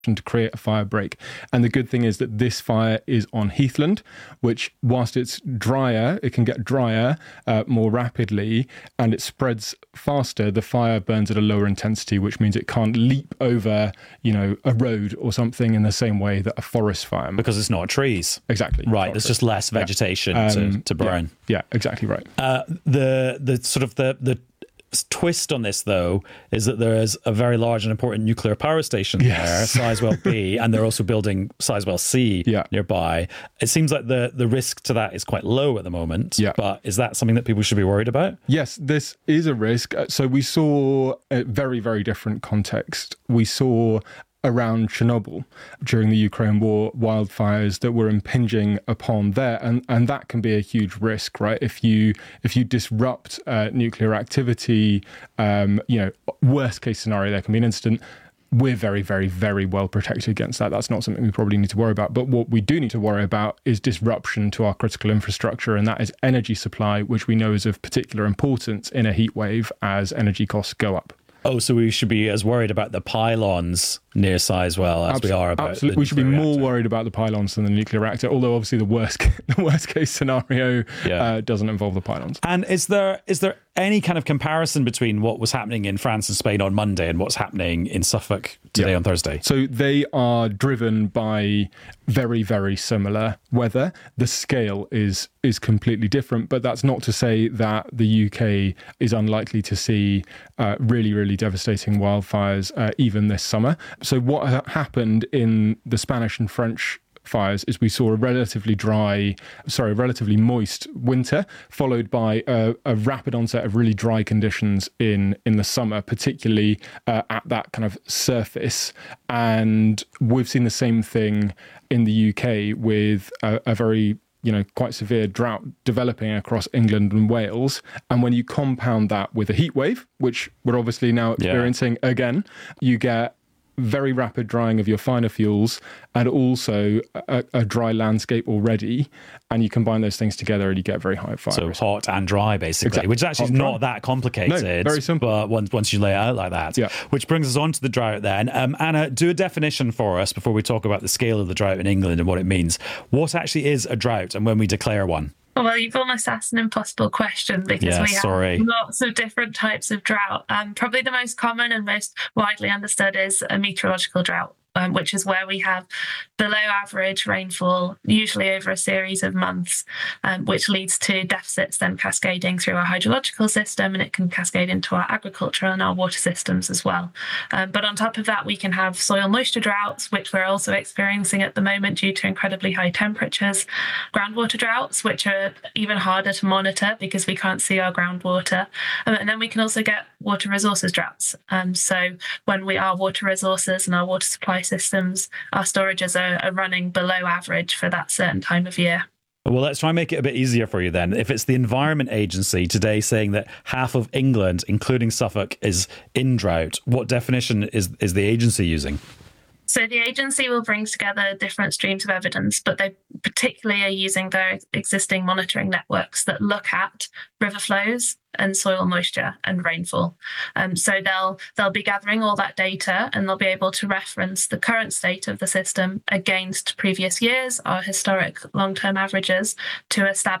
to create a fire break. And the good thing is that this fire is on heathland, which whilst it's drier, it can get drier more rapidly and it spreads faster. The fire burns at a lower intensity, which means it can't leap over, a road or something in the same way that a forest fire. Because it's not trees. Exactly. Right. There's just less vegetation to burn. Yeah, exactly right. The sort of the twist on this, though, is that there is a very large and important nuclear power station there, Sizewell B, and they're also building Sizewell C nearby. It seems like the risk to that is quite low at the moment, but is that something that people should be worried about? Yes, this is a risk. So we saw a very, very different context. We saw around Chernobyl during the Ukraine war, wildfires that were impinging upon there, and that can be a huge risk, right? If you disrupt nuclear activity, worst case scenario, there can be an incident. We're very, very, very well protected against that. That's not something we probably need to worry about. But what we do need to worry about is disruption to our critical infrastructure, and that is energy supply, which we know is of particular importance in a heat wave as energy costs go up. Oh, so we should be as worried about the pylons near Sizewell as we are about absolutely. We should be more worried about the pylons than the nuclear reactor, although obviously the worst case scenario doesn't involve the pylons. And is there any kind of comparison between what was happening in France and Spain on Monday and what's happening in Suffolk today on Thursday? So they are driven by very, very similar weather. The scale is completely different, but that's not to say that the UK is unlikely to see really, really devastating wildfires even this summer. So what happened in the Spanish and French fires is we saw a relatively moist winter, followed by a rapid onset of really dry conditions in the summer, particularly at that kind of surface. And we've seen the same thing in the UK with a very quite severe drought developing across England and Wales. And when you compound that with a heat wave, which we're obviously now experiencing again, you get very rapid drying of your finer fuels and also a dry landscape already. And you combine those things together and you get very high fire risk. Hot and dry, basically, exactly. Which actually is not that complicated. No, very simple. But once you lay it out like that. Yeah. Which brings us on to the drought then. Anna, do a definition for us before we talk about the scale of the drought in England and what it means. What actually is a drought and when we declare one? Well, you've almost asked an impossible question because we have lots of different types of drought. Probably the most common and most widely understood is a meteorological drought, which is where we have below average rainfall, usually over a series of months, which leads to deficits then cascading through our hydrological system, and it can cascade into our agriculture and our water systems as well. But on top of that, we can have soil moisture droughts, which we're also experiencing at the moment due to incredibly high temperatures, groundwater droughts, which are even harder to monitor because we can't see our groundwater. And then we can also get water resources droughts. So when our water resources and our water supply systems, our storages are running below average for that certain time of year. Well, let's try and make it a bit easier for you then. If it's the Environment Agency today saying that half of England, including Suffolk, is in drought, what definition is the agency using? So the agency will bring together different streams of evidence, but they particularly are using their existing monitoring networks that look at river flows and soil moisture and rainfall. So they'll be gathering all that data and they'll be able to reference the current state of the system against previous years, our historic long-term averages, to establish